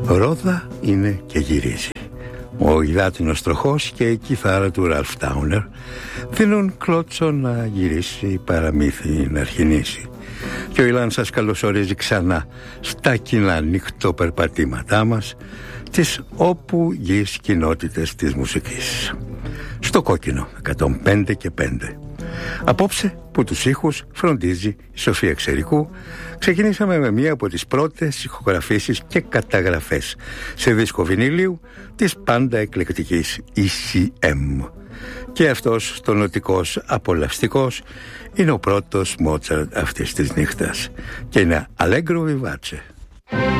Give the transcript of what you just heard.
Ρόδα είναι και γυρίζει. Ο υδάτινος τροχός και η κιθάρα του Ραλφ Τάουνερ δίνουν κλώτσο να γυρίσει, παραμύθι να αρχινήσει. Και ο Ιλάν σας καλωσορίζει ξανά στα κοινά νυχτοπερπατήματά μας, τις όπου γης κοινότητες της μουσικής. Στο Κόκκινο 105 και 5. Απόψε που τους ήχους φροντίζει η Σοφία Ξερικού, ξεκινήσαμε με μία από τις πρώτες ηχογραφήσεις και καταγραφές σε δίσκο βινίλιου της πάντα εκλεκτικής ECM. Και αυτός τονωτικός απολαυστικός είναι ο πρώτος Μότσαρτ αυτής της νύχτας και είναι Allegro Vivace.